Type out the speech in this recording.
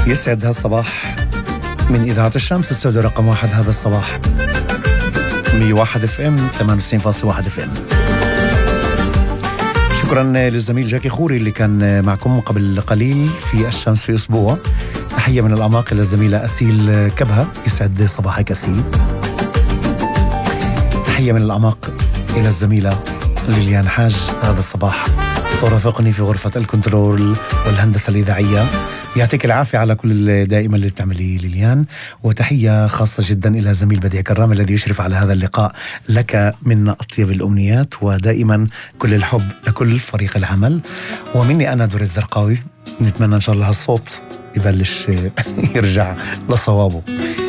يسعد هالصباح من إذاعة الشمس استوديو رقم 1 هذا الصباح 101 FM 98.1 FM. شكرا للزميل جاكي خوري اللي كان معكم قبل قليل في الشمس في أسبوع. تحية من الأعماق إلى الزميلة أسيل كبهة، يسعد صباحك أسيل. تحية من الأعماق إلى الزميلة ليليان حاج هذا الصباح ترافقني في غرفة الكنترول والهندسة الإذاعية. يعطيك العافية على كل دائما اللي بتعمليه ليليان. وتحية خاصة جدا إلى زميل بديع كرام الذي يشرف على هذا اللقاء. لك منا أطيب الأمنيات ودائما كل الحب لكل فريق العمل. ومني أنا دوريت زرقاوي، نتمنى إن شاء الله هالصوت يبلش يرجع لصوابه.